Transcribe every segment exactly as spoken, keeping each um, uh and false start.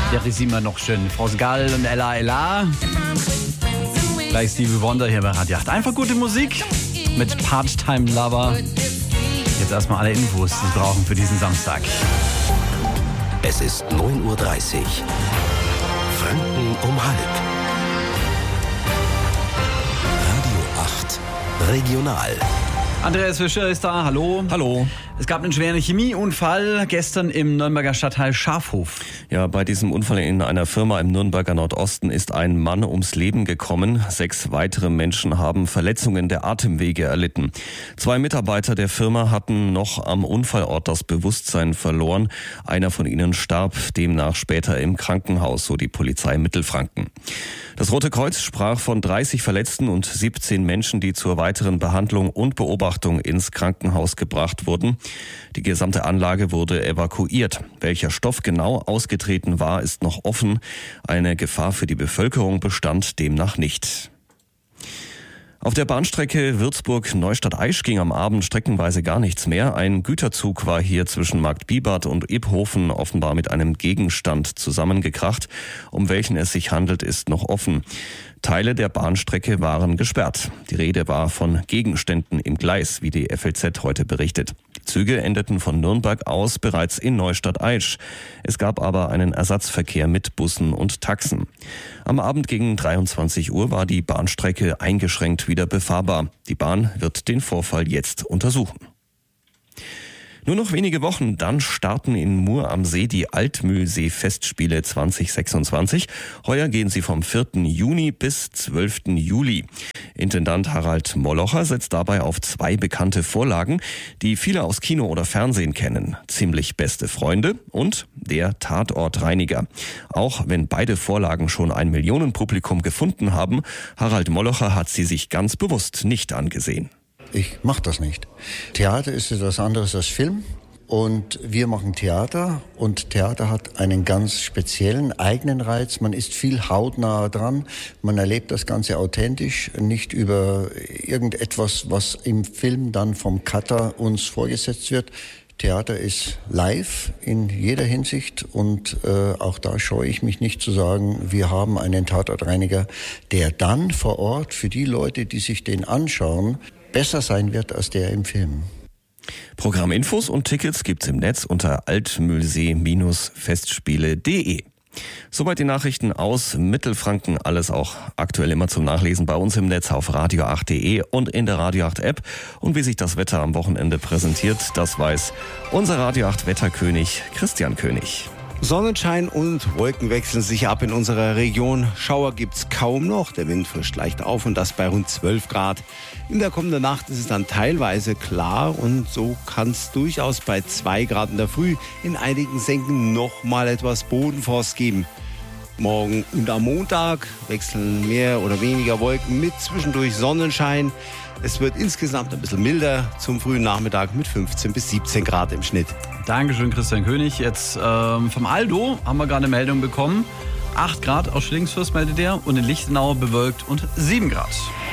Der ist immer noch schön. Frau Gall und Ella Ella. Gleich Stevie Wonder hier bei Radio acht. Einfach gute Musik mit Part-Time Lover. Jetzt erstmal alle Infos, die Sie brauchen für diesen Samstag. Es ist neun Uhr dreißig. Franken um halb. Radio acht Regional. Andreas Fischer ist da, hallo. Hallo. Es gab einen schweren Chemieunfall gestern im Nürnberger Stadtteil Schafhof. Ja, bei diesem Unfall in einer Firma im Nürnberger Nordosten ist ein Mann ums Leben gekommen. Sechs weitere Menschen haben Verletzungen der Atemwege erlitten. Zwei Mitarbeiter der Firma hatten noch am Unfallort das Bewusstsein verloren. Einer von ihnen starb demnach später im Krankenhaus, so die Polizei Mittelfranken. Das Rote Kreuz sprach von dreißig Verletzten und siebzehn Menschen, die zur weiteren Behandlung und Beobachtung ins Krankenhaus gebracht wurden. Die gesamte Anlage wurde evakuiert. Welcher Stoff genau ausgetreten war, ist noch offen. Eine Gefahr für die Bevölkerung bestand demnach nicht. Auf der Bahnstrecke Würzburg-Neustadt-Aisch ging am Abend streckenweise gar nichts mehr. Ein Güterzug war hier zwischen Markt Bibart und Iphofen offenbar mit einem Gegenstand zusammengekracht. Um welchen es sich handelt, ist noch offen. Teile der Bahnstrecke waren gesperrt. Die Rede war von Gegenständen im Gleis, wie die F A Z heute berichtet. Die Züge endeten von Nürnberg aus bereits in Neustadt-Aisch. Es gab aber einen Ersatzverkehr mit Bussen und Taxen. Am Abend gegen dreiundzwanzig Uhr war die Bahnstrecke eingeschränkt wieder befahrbar. Die Bahn wird den Vorfall jetzt untersuchen. Nur noch wenige Wochen, dann starten in Mur am See die Altmühlsee-Festspiele zwanzig sechsundzwanzig. Heuer gehen sie vom vierten Juni bis zwölften Juli. Intendant Harald Molocher setzt dabei auf zwei bekannte Vorlagen, die viele aus Kino oder Fernsehen kennen. Ziemlich beste Freunde und Der Tatortreiniger. Auch wenn beide Vorlagen schon ein Millionenpublikum gefunden haben, Harald Molocher hat sie sich ganz bewusst nicht angesehen. Ich mache das nicht. Theater ist etwas anderes als Film und wir machen Theater und Theater hat einen ganz speziellen eigenen Reiz. Man ist viel hautnah dran, man erlebt das Ganze authentisch, nicht über irgendetwas, was im Film dann vom Cutter uns vorgesetzt wird. Theater ist live in jeder Hinsicht und äh, auch da scheue ich mich nicht zu sagen, wir haben einen Tatortreiniger, der dann vor Ort für die Leute, die sich den anschauen, besser sein wird als der im Film. Programminfos und Tickets gibt's im Netz unter altmühlsee Festspiele punkt de. Soweit die Nachrichten aus Mittelfranken. Alles auch aktuell immer zum Nachlesen bei uns im Netz auf radio acht punkt de und in der Radio acht App. Und wie sich das Wetter am Wochenende präsentiert, das weiß unser Radio acht Wetterkönig Christian König. Sonnenschein und Wolken wechseln sich ab in unserer Region. Schauer gibt's kaum noch. Der Wind frischt leicht auf und das bei rund zwölf Grad. In der kommenden Nacht ist es dann teilweise klar und so kann es durchaus bei zwei Grad in der Früh in einigen Senken noch mal etwas Bodenfrost geben. Morgen und am Montag wechseln mehr oder weniger Wolken mit zwischendurch Sonnenschein. Es wird insgesamt ein bisschen milder zum frühen Nachmittag mit fünfzehn bis siebzehn Grad im Schnitt. Dankeschön, Christian König. Jetzt ähm, vom Aldo haben wir gerade eine Meldung bekommen. acht Grad aus Schillingsfürst meldet er und in Lichtenau bewölkt und sieben Grad.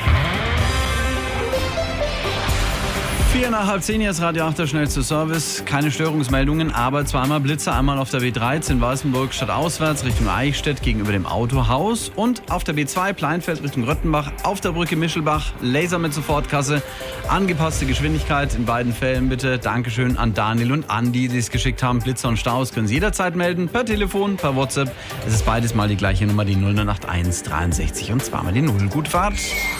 Vier nach halb zehn, jetzt Radio acht, der schnellste Service. Keine Störungsmeldungen, aber zweimal Blitzer. Einmal auf der B dreizehn Weißenburg stadtauswärts Richtung Eichstätt gegenüber dem Autohaus. Und auf der B zwei Pleinfeld Richtung Röttenbach, auf der Brücke Mischelbach. Laser mit Sofortkasse. Angepasste Geschwindigkeit in beiden Fällen bitte. Dankeschön an Daniel und Andi, die es geschickt haben. Blitzer und Staus können Sie jederzeit melden. Per Telefon, per WhatsApp. Es ist beides mal die gleiche Nummer, die null neun acht eins dreiundsechzig und zweimal die null. Gute Fahrt.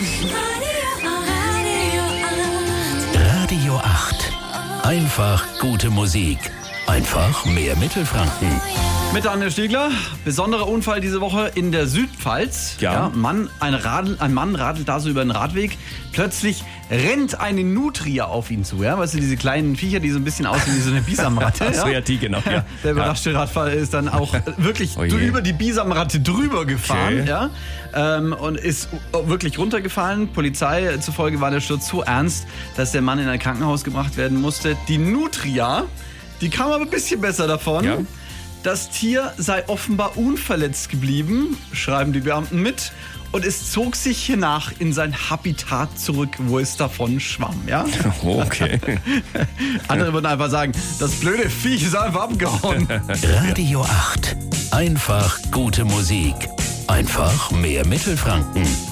Radio acht. Einfach gute Musik. Einfach mehr Mittelfranken. Mit Daniel Stiegler. Besonderer Unfall diese Woche in der Südpfalz. Ja. Ja, Mann, ein, Radl, ein Mann radelt da so über den Radweg. Plötzlich rennt eine Nutria auf ihn zu. Ja? Weißt du, diese kleinen Viecher, die so ein bisschen aussehen wie so eine Bisamratte. Ja? So, ja, die, genau. Ja. Der überraschte Radfahrer ist dann auch wirklich oh über die Bisamratte drüber gefahren. Okay. Ja? Ähm, und ist wirklich runtergefallen. Polizei zufolge war der Sturz so ernst, dass der Mann in ein Krankenhaus gebracht werden musste. Die Nutria, die kam aber ein bisschen besser davon. Ja. Das Tier sei offenbar unverletzt geblieben, schreiben die Beamten mit. Und es zog sich hiernach in sein Habitat zurück, wo es davon schwamm. Ja? Okay. Andere würden einfach sagen, das blöde Viech ist einfach abgehauen. Radio acht. Einfach gute Musik. Einfach mehr Mittelfranken.